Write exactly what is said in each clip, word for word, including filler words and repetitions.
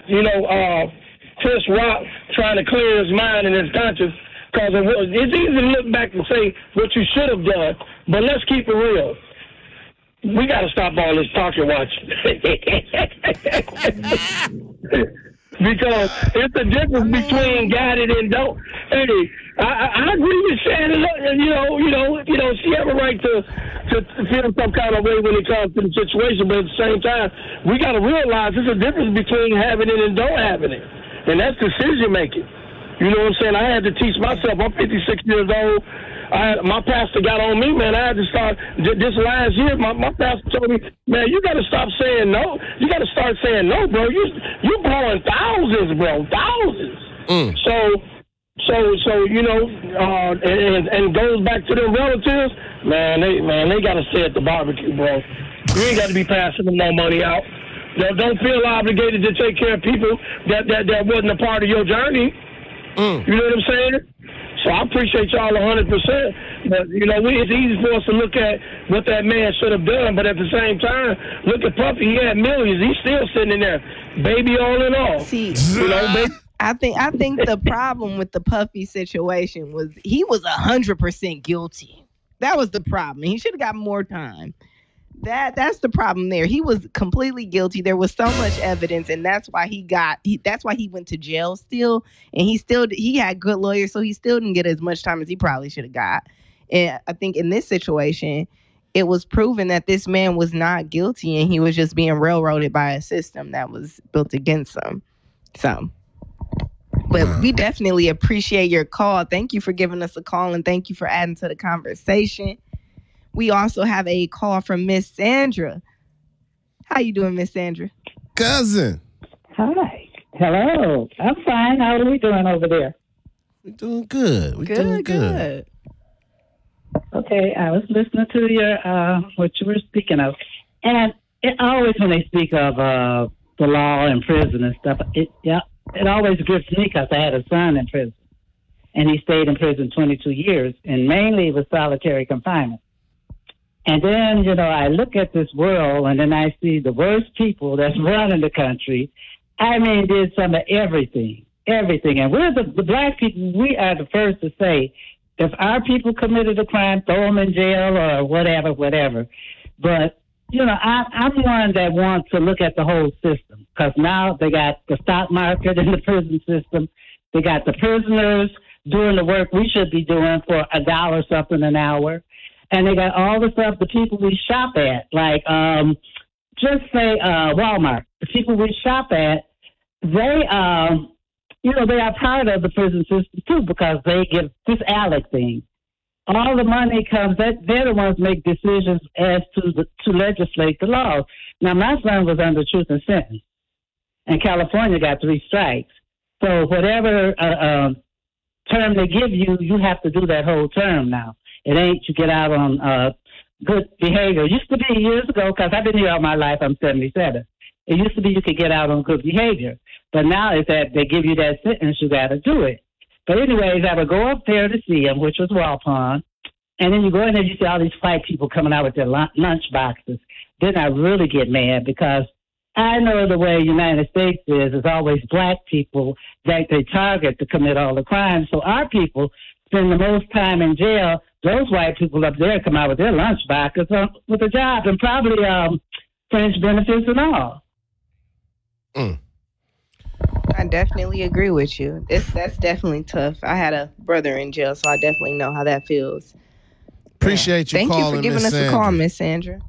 you know, uh, Chris Rock trying to clear his mind and his conscience. Because it's easy to look back and say what you should have done, but let's keep it real. We got to stop all this talking watching. Because it's the difference between guided and don't. Hey, I, I, I agree with Shannon. You know, you know, you know, she have a right to, to feel some kind of way when it comes to the situation, but at the same time, we got to realize there's a difference between having it and don't having it, and that's decision making. You know what I'm saying? I had to teach myself. I'm fifty-six years old. I had, my pastor got on me, man. I had to start this last year. My, my pastor told me, man, you got to stop saying no. You got to start saying no, bro. You you blowing thousands, bro, thousands. Mm. So, so, so you know, uh, and and goes back to them relatives, man. They man, they got to stay at the barbecue, bro. You ain't got to be passing them no money out. Don't, don't feel obligated to take care of people that that that wasn't a part of your journey. Mm. You know what I'm saying? So I appreciate y'all one hundred percent. But, you know, we, it's easy for us to look at what that man should have done. But at the same time, look at Puffy. He had millions. He's still sitting in there, baby all in all. See, you know, baby. I think I think the problem with the Puffy situation was he was one hundred percent guilty. That was the problem. He should have got more time. That that's the problem there. He was completely guilty. There was so much evidence, and that's why he got. He, that's why he went to jail still, and he still he had good lawyers, so he still didn't get as much time as he probably should have got. And I think in this situation, it was proven that this man was not guilty, and he was just being railroaded by a system that was built against him. So, but we definitely appreciate your call. Thank you for giving us a call, and thank you for adding to the conversation. We also have a call from Miss Sandra. How you doing, Miss Sandra? Cousin. Hi. Hello. I'm fine. How are we doing over there? We're doing good. We're good, doing good. good. Okay, I was listening to your uh, what you were speaking of, and it always when they speak of uh, the law and prison and stuff, it yeah, it always gives me because I had a son in prison, and he stayed in prison twenty-two years, and mainly it was solitary confinement. And then, you know, I look at this world and then I see the worst people that's running the country. I mean, did some of everything, everything. And we're the, the black people, we are the first to say, if our people committed a crime, throw them in jail or whatever, whatever. But, you know, I, I'm one that wants to look at the whole system because now they got the stock market in the prison system. They got the prisoners doing the work we should be doing for a dollar something an hour. And they got all the stuff, the people we shop at, like um, just say uh, Walmart. The people we shop at, they, um, you know, they are part of the prison system too because they give this ALEC thing. All the money comes, that they're the ones make decisions as to the, to legislate the laws. Now, my son was under truth and sentence, and California got three strikes. So whatever uh, um, term they give you, you have to do that whole term now. It ain't you get out on uh, good behavior. It used to be years ago, because I've been here all my life, I'm seventy-seven. It used to be you could get out on good behavior. But now it's that they give you that sentence, you got to do it. But anyways, I would go up there to see him, which was Walpon. And then you go in there, you see all these white people coming out with their lunch boxes. Then I really get mad because I know the way the United States is, it's always black people that they target to commit all the crimes. So our people spend the most time in jail. Those white people up there come out with their lunch boxes uh, with a job and probably um, fringe benefits and all. Mm. I definitely agree with you. It's, that's definitely tough. I had a brother in jail, so I definitely know how that feels. Appreciate you Thank calling, you for giving Miss us Sandra. a call, Miss Sandra.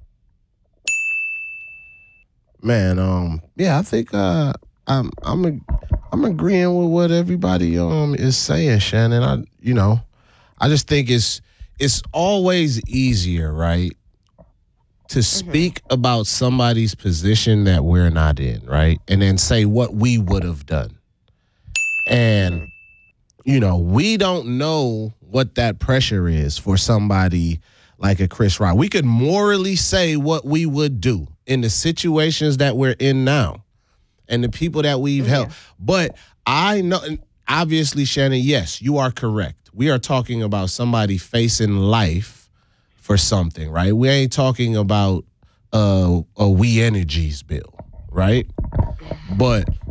Man, um, yeah, I think uh, I'm I'm a, I'm agreeing with what everybody um is saying, Shannon. I you know, I just think it's it's always easier, right, to speak mm-hmm. about somebody's position that we're not in, right, and then say what we would have done. And you know, we don't know what that pressure is for somebody like a Chris Rock. We could morally say what we would do in the situations that we're in now and the people that we've yeah. helped. But I know, obviously, Shannon, yes, you are correct. We are talking about somebody facing life for something, right? We ain't talking about uh, a We Energies bill, right? But